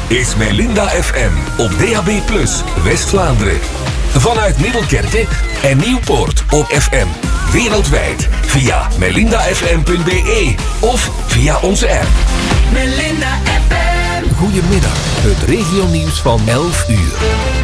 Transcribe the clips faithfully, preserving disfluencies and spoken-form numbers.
is Melinda F M op D A B plus, West-Vlaanderen. Vanuit Middelkerke en Nieuwpoort op F M. Wereldwijd via melinda f m punt b e of via onze app. Melinda F M. Goedemiddag, het regionieuws van elf uur.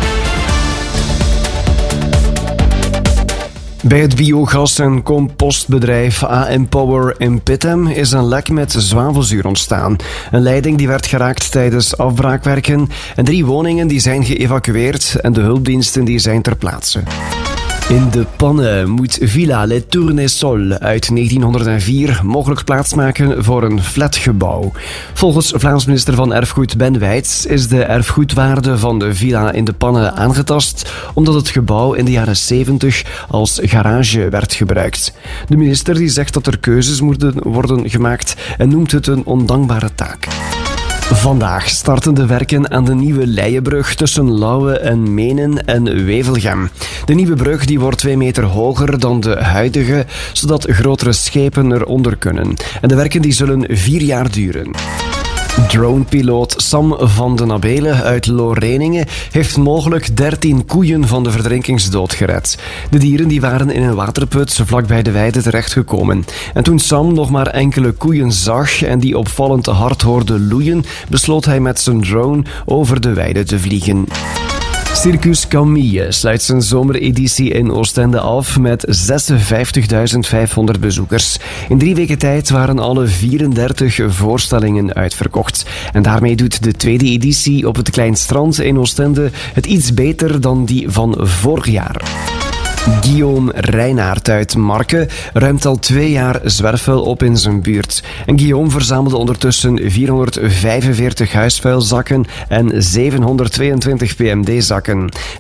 Bij het biogas- en compostbedrijf A M Power in Pittem is een lek met zwavelzuur ontstaan. Een leiding die werd geraakt tijdens afbraakwerken en drie woningen die zijn geëvacueerd en de hulpdiensten die zijn ter plaatse. In de pannen moet Villa Les Tournesols uit negentienhonderdvier mogelijk plaatsmaken voor een flatgebouw. Volgens Vlaams minister van Erfgoed Ben Wijts is de erfgoedwaarde van de villa in de pannen aangetast omdat het gebouw in de jaren zeventig als garage werd gebruikt. De minister die zegt dat er keuzes moeten worden gemaakt en noemt het een ondankbare taak. Vandaag starten de werken aan de nieuwe Leienbrug tussen Lauwe en Menen en Wevelgem. De nieuwe brug die wordt twee meter hoger dan de huidige, zodat grotere schepen eronder kunnen. En de werken die zullen vier jaar duren. Dronepiloot Sam van den Abelen uit Loreningen heeft mogelijk dertien koeien van de verdrinkingsdood gered. De dieren die waren in een waterput vlakbij de weide terechtgekomen. En toen Sam nog maar enkele koeien zag en die opvallend hard hoorde loeien, besloot hij met zijn drone over de weide te vliegen. Circus Camille sluit zijn zomereditie in Oostende af met zesenvijftigduizend vijfhonderd bezoekers. In drie weken tijd waren alle vierendertig voorstellingen uitverkocht. En daarmee doet de tweede editie op het Klein Strand in Oostende het iets beter dan die van vorig jaar. Guillaume Reinaert uit Marke ruimt al twee jaar zwerfvuil op in zijn buurt. En Guillaume verzamelde ondertussen vierhonderdvijfenveertig huisvuilzakken en zevenhonderdtweeëntwintig P M D-zakken.